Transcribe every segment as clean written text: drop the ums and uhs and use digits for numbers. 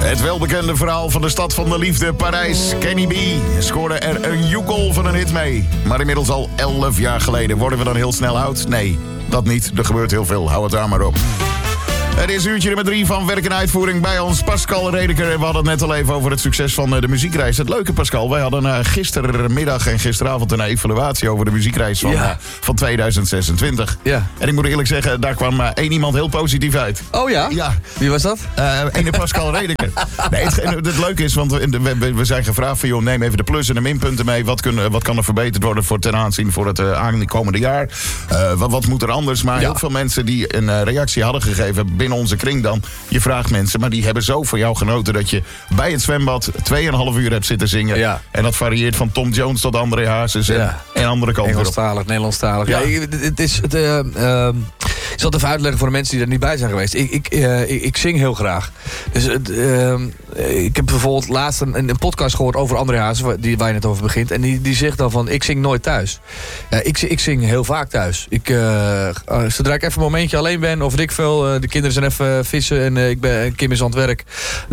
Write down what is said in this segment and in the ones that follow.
Het welbekende verhaal van de stad van de liefde, Parijs. Kenny B scoorde er een joekel van een hit mee. Maar inmiddels al 11 jaar geleden. Worden we dan heel snel oud? Nee, dat niet. Er gebeurt heel veel. Hou het daar maar op. Het is uurtje nummer 3 van Werk en Uitvoering bij ons, Pascal Redeker. We hadden het net al even over het succes van de muziekreis. Het leuke, Pascal, wij hadden gistermiddag en gisteravond een evaluatie over de muziekreis van 2026. Ja. En ik moet eerlijk zeggen, daar kwam één iemand heel positief uit. Oh ja? Ja. Wie was dat? Ene Pascal Redeker. Nee, het leuke is, want we zijn gevraagd van, joh, neem even de plus- en de minpunten mee. Wat kan er verbeterd worden ten aanzien voor het aankomende jaar? Wat moet er anders? Maar heel veel mensen die een reactie hadden gegeven binnen onze kring dan. Je vraagt mensen, maar die hebben zo van jou genoten dat je bij het zwembad 2,5 uur hebt zitten zingen. Ja. En dat varieert van Tom Jones tot André Hazes en andere kanten. Engelstalig, Nederlandstalig. Ja, ik zal het even uitleggen voor de mensen die er niet bij zijn geweest. Ik zing heel graag. Dus ik heb bijvoorbeeld laatst een podcast gehoord over André Hazes, waar je net over begint. En die zegt dan van, ik zing nooit thuis. Ik zing heel vaak thuis. Zodra ik even een momentje alleen ben, of ik veel, de kinderen zijn even vissen en Kim is aan het werk.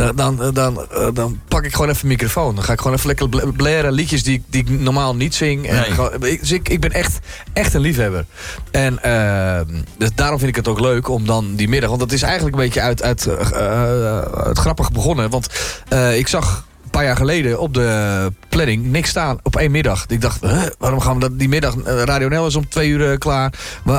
Dan pak ik gewoon even een microfoon. Dan ga ik gewoon even lekker blaren, liedjes die ik normaal niet zing. Nee. Dus ik ben echt een liefhebber. En dus daarom vind ik het ook leuk om dan die middag, want dat is eigenlijk een beetje uit grappig begonnen. Want ik zag een paar jaar geleden op de planning niks staan op 1 middag. Ik dacht, waarom gaan we die middag, Radio NL is om 2 uur klaar.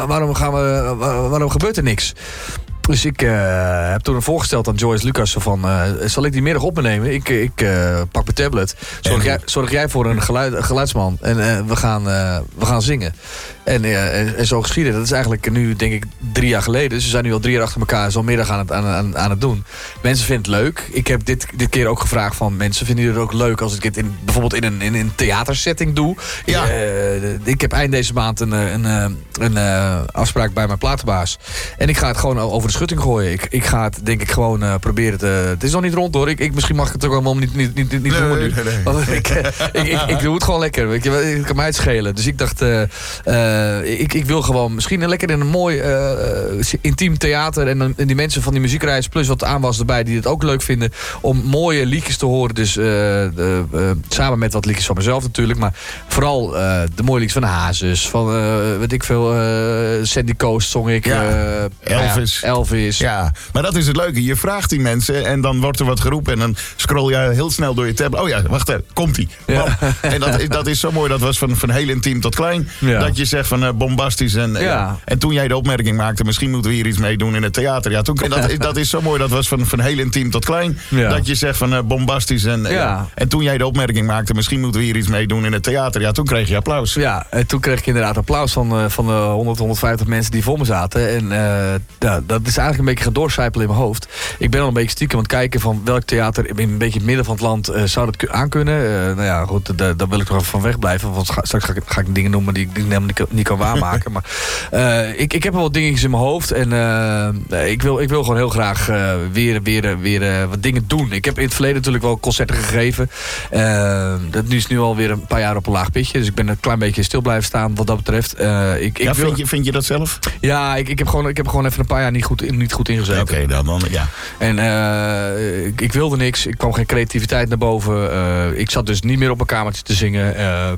Waarom gebeurt er niks? Dus ik heb toen voorgesteld aan Joyce Lucas van, zal ik die middag op me nemen? Ik pak mijn tablet. Zorg jij voor een geluidsman en we gaan zingen. En zo geschieden. Dat is eigenlijk nu, denk ik, 3 jaar geleden. Dus we zijn nu al 3 jaar achter elkaar zo'n middag aan het doen. Mensen vinden het leuk. Ik heb dit keer ook gevraagd van mensen, vinden jullie het ook leuk als ik het bijvoorbeeld in een theatersetting doe? Ja. Ik heb eind deze maand een afspraak bij mijn platenbaas. En ik ga het gewoon over de schutting gooien. Ik ga het, denk ik, gewoon proberen te... Het is nog niet rond, hoor. Misschien mag ik het ook allemaal niet doen nu. Nee. Ik doe het gewoon lekker. Weet je, het kan mij het schelen. Dus ik dacht... Ik wil gewoon misschien lekker in een mooi intiem theater en die mensen van die muziekreis plus wat aanwas erbij die het ook leuk vinden om mooie liedjes te horen. Dus samen met wat liedjes van mezelf natuurlijk, maar vooral de mooie liedjes van Hazes, van weet ik veel, Sandy Coast zong ik. Elvis. Ja, maar dat is het leuke. Je vraagt die mensen en dan wordt er wat geroepen en dan scroll je heel snel door je tab. Oh ja, wacht even, komt-ie. Ja. En dat is zo mooi. Dat was van heel intiem tot klein. Ja. Dat je zegt van bombastisch. En toen jij de opmerking maakte, misschien moeten we hier iets mee doen in het theater. Ja, dat is zo mooi. Dat was van heel intiem tot klein. Ja. Dat je zegt van bombastisch. En toen jij de opmerking maakte, misschien moeten we hier iets mee doen in het theater. Ja, toen kreeg je applaus. Ja, en toen kreeg ik inderdaad applaus van de 150 mensen die voor me zaten. En dat is eigenlijk een beetje gaan doorcijpelen in mijn hoofd. Ik ben al een beetje stiekem aan het kijken van welk theater in een beetje het midden van het land zou dat aankunnen. Nou ja, goed, daar wil ik toch even van wegblijven. Want straks ga ik dingen noemen die ik helemaal niet kan waarmaken. Maar ik heb wel wat dingetjes in mijn hoofd. En ik wil gewoon heel graag weer wat dingen doen. Ik heb in het verleden natuurlijk wel concerten gegeven. Dat is nu alweer een paar jaar op een laag pitje. Dus ik ben een klein beetje stil blijven staan wat dat betreft. Vind je dat zelf? Ja, ik heb gewoon even een paar jaar niet goed ingezeten. Oké, dan ja. En ik wilde niks. Ik kwam geen creativiteit naar boven. Ik zat dus niet meer op mijn kamertje te zingen.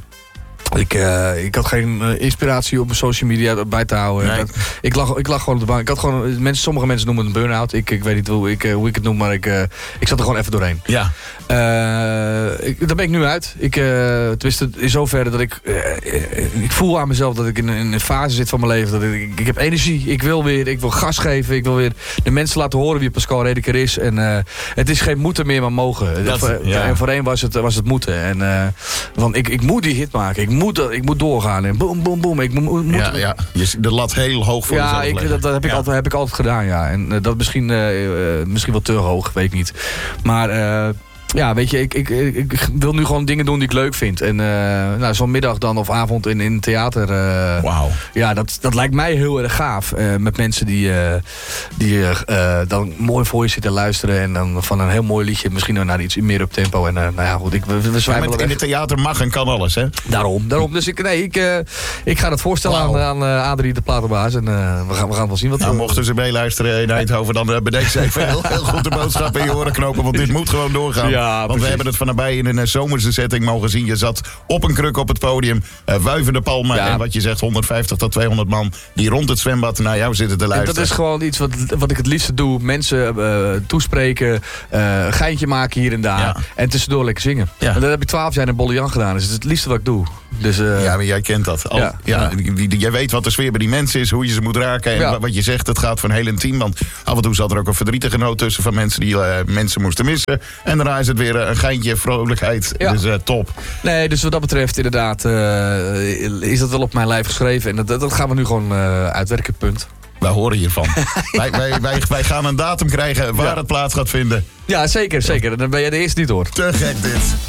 Ik had geen inspiratie op mijn social media bij te houden. Nee. Ik lag gewoon op de bank. Ik had gewoon, sommige mensen noemen het een burn-out. Ik weet niet hoe ik het noem, maar ik zat er gewoon even doorheen. Ja. Daar ben ik nu uit. Tenminste, in zoverre dat ik voel aan mezelf dat ik in een fase zit van mijn leven. Dat ik heb energie. Ik wil gas geven. Ik wil weer de mensen laten horen wie Pascal Redeker is. En het is geen moeten meer, maar mogen. En voorheen was het moeten. En want ik moet die hit maken. Ik moet doorgaan. En boom, boom, boom. Ik moet de lat heel hoog voor jezelf leggen. Dat heb ik altijd gedaan, ja. En dat misschien wel te hoog, weet ik niet. Maar Ja, weet je, ik wil nu gewoon dingen doen die ik leuk vind. En zo'n middag dan of avond in een theater. Wauw. Ja, dat lijkt mij heel erg gaaf. Met mensen die dan mooi voor je zitten luisteren. En dan van een heel mooi liedje misschien nog naar iets meer op tempo. En nou ja, goed, we zwijmelen in het theater mag en kan alles, hè? Daarom. Dus ik ga dat voorstellen aan Adrie, de platenbaas. En we gaan wel zien wat... mochten ze meeluisteren in Eindhoven, dan bedenk ze even heel goed de boodschap in je oren knopen. Want dit moet gewoon doorgaan. Ja, want precies. we hebben het van nabij in een zomerse setting mogen zien. Je zat op een kruk op het podium, wuivende palmen. Ja. En wat je zegt, 150 tot 200 man die rond het zwembad naar jou zitten te luisteren. En dat is gewoon iets wat ik het liefste doe. Mensen toespreken, een geintje maken hier en daar. Ja. En tussendoor lekker zingen. Ja. En dat heb ik 12 jaar in Bollejan gedaan. Dus het is het liefste wat ik doe. Dus, ja, maar jij kent dat. Jij weet wat de sfeer bij die mensen is, hoe je ze moet raken. En wat je zegt, het gaat van heel intiem. Want af en toe zat er ook een verdrietige noot tussen van mensen die mensen moesten missen. En daarna is het weer een geintje, vrolijkheid. Ja. Dus top. Nee, dus wat dat betreft inderdaad is dat wel op mijn lijf geschreven. En dat gaan we nu gewoon uitwerken, punt. Wij horen hiervan. wij gaan een datum krijgen waar het plaats gaat vinden. Ja, zeker. Dan ben jij de eerste die het hoort. Te gek dit.